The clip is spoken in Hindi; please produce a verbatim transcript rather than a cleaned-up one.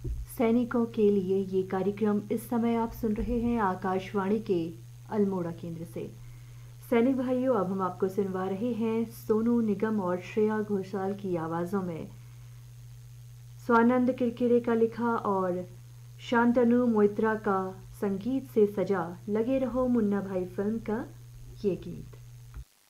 सैनिकों के लिए ये कार्यक्रम इस समय आप सुन रहे हैं आकाशवाणी के अल्मोड़ा केंद्र से। सैनिक भाइयों, अब हम आपको सुनवा रहे हैं सोनू निगम और श्रेया घोषाल की आवाज़ों में स्वानंद किरकिरे का लिखा और शांतनु मोइत्रा का संगीत से सजा लगे रहो मुन्ना भाई फिल्म का ये गीत।